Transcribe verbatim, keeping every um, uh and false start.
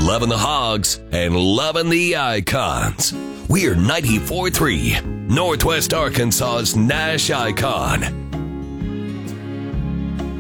loving the Hogs and loving the Icons. We're ninety-four point three, Northwest Arkansas's Nash Icon.